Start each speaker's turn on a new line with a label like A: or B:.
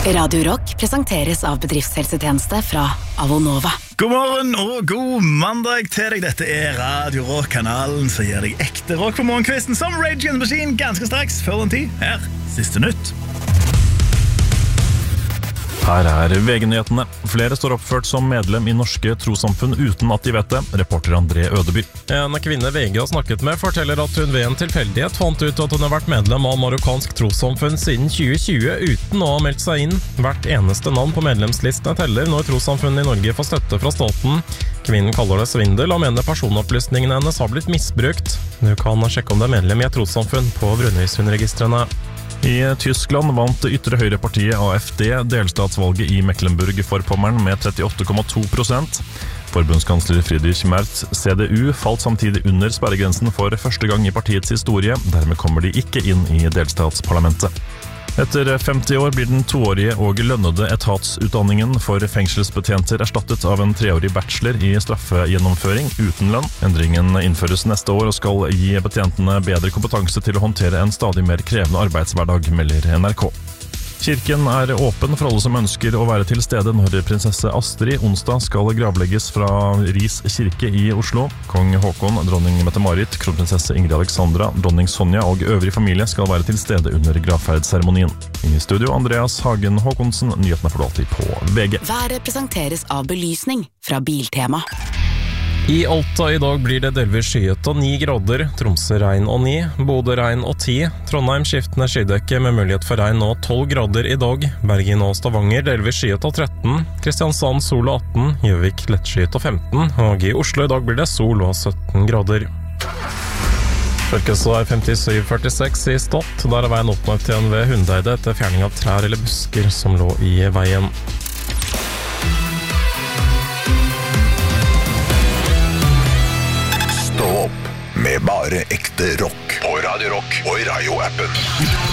A: Radio Rock presenteres av bedriftshelsetjeneste fra Avonova.
B: God morgen og god mandag til deg. Dette Radio Rock-kanalen som gir deg ekte rock på morgenkvisten som Rage Against the Machine ganske straks før den tid. Her, siste nytt. Her VG-nyhetene. Flere står oppført som medlem i norske trossamfunn uten at de vet det. Reporter André Ødeby.
C: En kvinne VG har snakket med forteller at hun ved en tilfeldighet fant ut at hun har vært medlem av marokkansk trossamfunn siden 2020 uten å ha meldt seg inn. Hvert eneste navn på medlemslistene teller når trossamfunn i Norge får støtte fra staten. Kvinnen kaller det svindel og mener personopplysningene hennes har blitt misbrukt. Du kan sjekke om det er medlem i et trossamfunn på Brønnøysundregistrene.
B: I Tyskland vant ytre høyrepartiet AfD delstatsvalget i Mecklenburg-Vorpommern med 38,2%. Forbundskansler Friedrich Merz, CDU, falt samtidig under sperregrensen for første gang i partiets historie. Dermed kommer de ikke inn i delstatsparlamentet. Etter 50 år blir den toårige og lønnede etatsutdanningen for fengselsbetjenter erstattet av en 3-årig bachelor i straffegjennomføring uten lønn. Endringen innføres neste år og skal gi betjentene bedre kompetanse til å håndtere en stadig mer krevende arbeidshverdag, melder NRK. Kirken er åpen for alle som ønsker å være til stede når prinsesse Astrid onsdag skal gravlegges fra Ris kirke i Oslo. Kong Håkon, dronning Mette-Marit, kronprinsesse Ingrid Alexandra, dronning Sonja og øvrig familie skal være til stede under gravferdsseremonien. I studio Andreas Hagen Håkonsen, nyhetene får du alltid på VG.
A: Været presenteres av belysning fra Biltema.
C: I Alta i dag blir det delvis skyet og 9 grader, Tromsø regn og 9, Bodø regn og 10, Trondheim skiftende skydekke med mulighet for regn og 12 grader i dag, Bergen og Stavanger delvis skyet og 13, Kristiansand sol og 18, Gjøvik lettskyet og 15, og i Oslo i dag blir det sol og 17 grader. Førkes er 57,46 i Stott, der er veien oppnådd igjen ved Hundeide etter fjerning av trær eller busker som lå i veien.
D: Stå opp med bare ekte rock på Radio Rock og i Radio-appen.